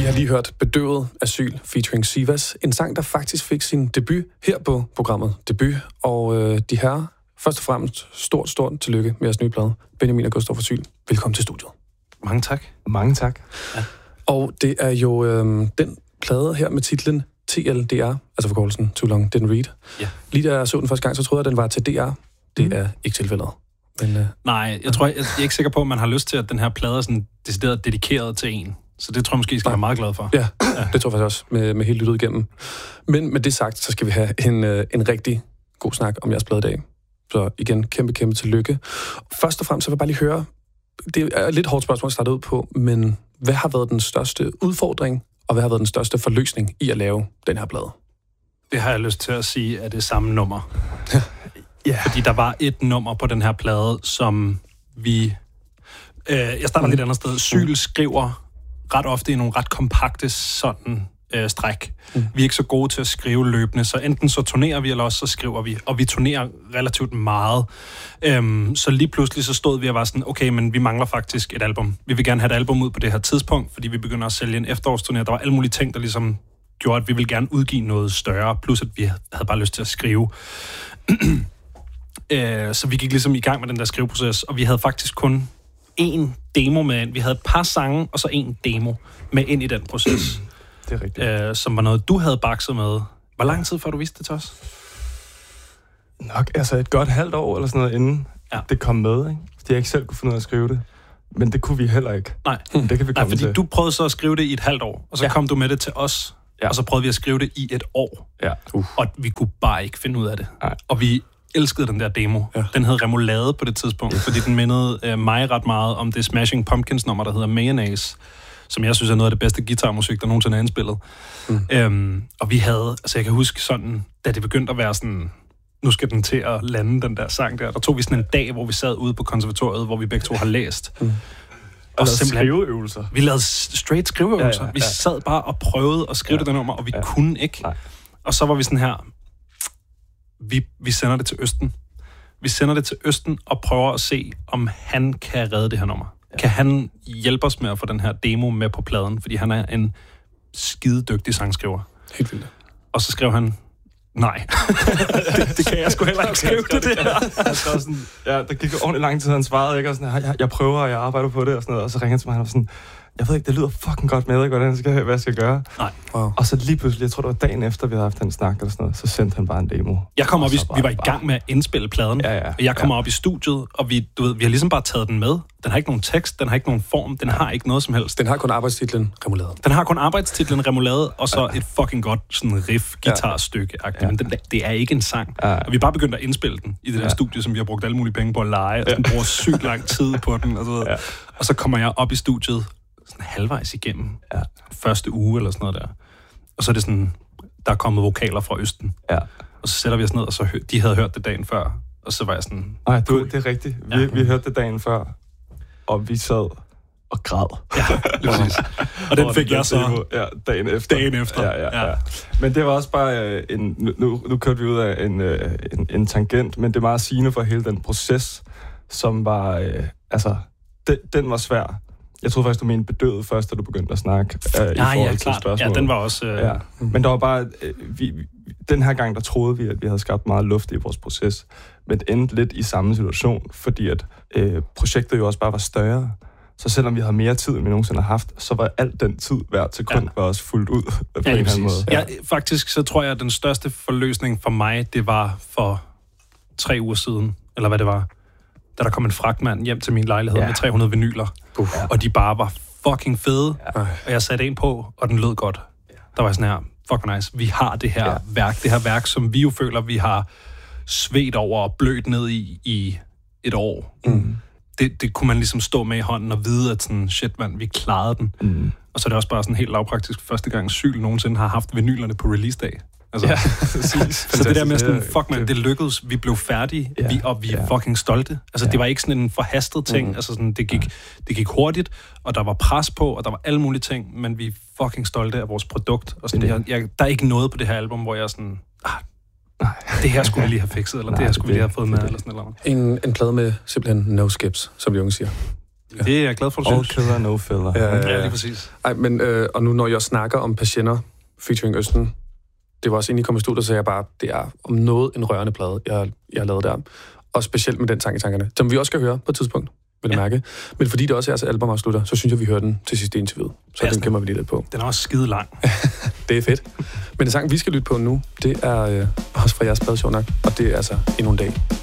har lige hørt Bedøvet Asyl featuring Sivas. En sang, der faktisk fik sin debut her på programmet Debut. Og de her, først og fremmest, stort tillykke med jeres nye plade. Benjamin og Gustav Asyl, velkommen til studiet. Mange tak. Mange tak. Ja. Og det er jo den plade her med titlen TLDR, altså forkortelsen Too Long Didn't Read. Ja. Lige da jeg så den første gang, så troede jeg, at den var til DR. Det er ikke tilfældet. Men, Nej, jeg er ikke sikker på, at man har lyst til, at den her plade er sådan decideret dedikeret til en. Så det tror jeg måske, I skal være meget glad for. Ja, det tror jeg faktisk også, med helt lyttet igennem. Men med det sagt, så skal vi have en rigtig god snak om jeres plade i dag. Så igen, kæmpe tillykke. Først og fremmest, så vil jeg bare lige høre, det er et lidt hårdt spørgsmål at starte ud på, men hvad har været den største udfordring, og hvad har været den største forløsning i at lave den her plade? Det har jeg lyst til at sige, er det samme nummer. Ja. Fordi der var et nummer på den her plade, som vi... jeg starter lidt andet sted. Syl skriver ret ofte i nogle ret kompakte sådan stræk. Vi er ikke så gode til at skrive løbende, så enten så turnerer vi, eller også så skriver vi. Og vi turnerer relativt meget. Så lige pludselig så stod vi og var sådan, okay, men vi mangler faktisk et album. Vi vil gerne have et album ud på det her tidspunkt, fordi vi begynder at sælge en efterårsturné. Der var alle mulige ting, der ligesom gjorde, at vi ville gerne udgive noget større, plus at vi havde bare lyst til at skrive. Så vi gik ligesom i gang med den der skriveproces, og vi havde faktisk kun én demo med ind. Vi havde et par sange, og så én demo med ind i den proces. Det er rigtigt. Som var noget, du havde bakset med. Hvor lang tid før du vidste det til os? Nok, altså et godt halvt år eller sådan noget, inden det kom med, ikke? Fordi jeg ikke selv kunne finde ud af at skrive det. Men det kunne vi heller ikke. Nej, det kan vi komme fordi til. Du prøvede så at skrive det i et halvt år, og så kom du med det til os, og så prøvede vi at skrive det i et år. Ja. Og vi kunne bare ikke finde ud af det. Nej. Og vi elskede den der demo. Ja. Den hed Remoulade på det tidspunkt, fordi den mindede mig ret meget om det Smashing Pumpkins nummer, der hedder Mayonnaise, som jeg synes er noget af det bedste guitarmusik, der nogensinde er indspillet. Og vi havde, altså jeg kan huske sådan, da det begyndte at være sådan, nu skal den til at lande, den der sang der tog vi sådan en dag, hvor vi sad ude på konservatoriet, hvor vi begge to har læst. Og skriveøvelser. Vi lavede straight skriveøvelser. Ja. Vi sad bare og prøvede at skrive det nummer, og vi kunne ikke. Nej. Og så var vi sådan her, vi sender det til Østen. Vi sender det til Østen og prøver at se, om han kan redde det her nummer. Ja. Kan han hjælpe os med at få den her demo med på pladen? Fordi han er en skidedygtig sangskriver. Helt vildt. Og så skrev han, nej. det kan jeg sgu heller ikke skrive det der. Sådan, der gik ordentligt lang tid, han svarede ikke, og sådan, jeg prøver, og jeg arbejder på det, og sådan noget, og så ringer han til mig, og sådan, jeg ved ikke, det lyder fucking godt med, ikke, hvad jeg skal gøre. Nej. Wow. Og så lige pludselig, jeg tror, det var dagen efter, vi havde haft den snak, eller sådan noget, så sendte han bare en demo. Jeg kom op vi var i gang med at indspille pladen, og jeg kommer op i studiet, og vi har ligesom bare taget den med. Den har ikke nogen tekst, den har ikke nogen form, den har ikke noget som helst. Den har kun arbejdstitlen Remoulade. Den har kun arbejdstitlen Remoulade, og så et fucking godt sådan riff-guitarstykke-agtigt. Men det er ikke en sang. Og vi bare begyndt at indspille den i det der studie, som vi har brugt alle mulige penge på at lege, og den bruger sygt lang tid på den. Og så videre. Og så kommer jeg op i studiet, sådan halvvejs igennem første uge eller sådan noget der. Og så er det sådan, der er kommet vokaler fra Østen. Ja. Og så sætter vi os ned, og så de havde hørt det dagen før. Og så var jeg sådan... Nej, det er rigtigt. Vi hørte det dagen før, og vi sad og græd. Ja, præcis. Og den fik jeg så... Dagen efter. Dagen efter. Ja. Men det var også bare nu kørte vi ud af en tangent, men det er meget sigende for hele den proces, som var... den var svær. Jeg troede faktisk, du mente bedøvet først, da du begyndte at snakke i forhold til spørgsmålet. Ja, den var også... Men der var bare... den her gang, der troede vi, at vi havde skabt meget luft i vores proces, men det endte lidt i samme situation, fordi at projektet jo også bare var større. Så selvom vi havde mere tid, end vi nogensinde har haft, så var alt den tid hver sekund var også fuldt ud på en eller anden måde. Ja, faktisk så tror jeg, at den største forløsning for mig, det var for 3 uger siden, eller hvad det var, da der kom en fragtmand hjem til min lejlighed med 300 vinyler, og de bare var fucking fede, og jeg satte en på, og den lød godt. Der var sådan her, fucking nice, vi har det her værk, som vi jo føler, vi har svedt over og blødt ned i et år. Det kunne man ligesom stå med i hånden og vide, at sådan, shit mand, vi klarede den. Og så er det også bare sådan helt lavpraktisk første gang Syl nogensinde har haft vinylerne på release-dag. Altså, så det der med sådan, fuck man, det lykkedes, vi blev færdige, vi er fucking stolte. Altså det var ikke sådan en forhastet ting, altså sådan, det gik hurtigt, og der var pres på, og der var alle mulige ting, men vi er fucking stolte af vores produkt. Og sådan, der er ikke noget på det her album, hvor jeg er sådan, det her skulle vi lige have fikset, eller det her skulle vi lige have fået med, eller sådan noget. En plade med simpelthen no skips, som de unge siger. Det er jeg glad for, du synes. All killer, no filler. Ja, lige præcis. Ej, men, og nu når jeg snakker om Patienter featuring Østen, det var også inden I kom i studiet, så jeg bare, det er om noget en rørende plade, jeg har lavet der. Og specielt med den sang i tankerne, som vi også skal høre på et tidspunkt, vil jeg mærke. Men fordi det også er så albumafslutter, så synes jeg, vi hører den til sidste interview. Så den gemmer vi lige lidt på. Den er også skide lang. Det er fedt. Men den sang, vi skal lytte på nu, det er også fra jeres plade, Sjov nok. Og det er altså Endnu en dag.